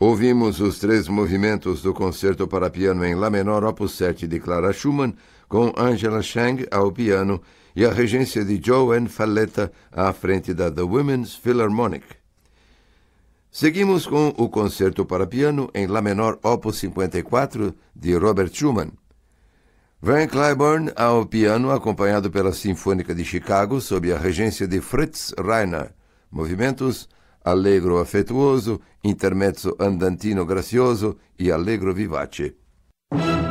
Ouvimos os 3 movimentos do Concerto para Piano em Lá menor, opus 7 de Clara Schumann, com Angela Chang ao piano e a regência de Joan Falletta à frente da The Women's Philharmonic. Seguimos com o Concerto para Piano em Lá menor, opus 54 de Robert Schumann. Van Cliburn ao piano, acompanhado pela Sinfônica de Chicago, sob a regência de Fritz Reiner. Movimentos: allegro affettuoso, intermezzo andantino grazioso e allegro vivace.